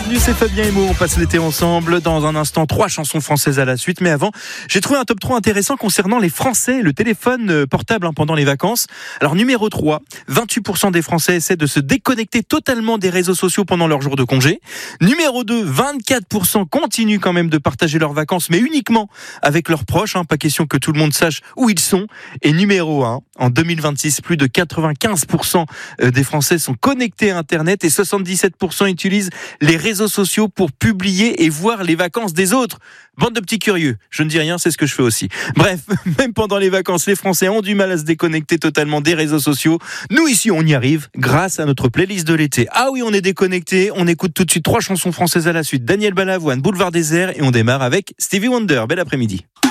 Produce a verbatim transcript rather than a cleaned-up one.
bienvenue, c'est Fabien et Mo, on passe l'été ensemble. Dans un instant, trois chansons françaises à la suite. Mais avant, j'ai trouvé un top trois intéressant concernant les Français, le téléphone portable hein, pendant les vacances. Alors numéro trois, vingt-huit pour cent des Français essaient de se déconnecter totalement des réseaux sociaux pendant leur jour de congé. Numéro deux, vingt-quatre pour cent continuent quand même de partager leurs vacances, mais uniquement avec leurs proches. Hein, pas question que tout le monde sache où ils sont. Et numéro un, en deux mille vingt-six, plus de quatre-vingt-quinze pour cent des Français sont connectés à Internet et soixante-dix-sept pour cent utilisent les réseaux sociaux pour publier et voir les vacances des autres. Bande de petits curieux. Je ne dis rien, c'est ce que je fais aussi. Bref, même pendant les vacances, les Français ont du mal à se déconnecter totalement des réseaux sociaux. Nous ici, on y arrive grâce à notre playlist de l'été. Ah oui, on est déconnecté. On écoute tout de suite trois chansons françaises à la suite. Daniel Balavoine, Boulevard Désert, et on démarre avec Stevie Wonder. Bel après-midi.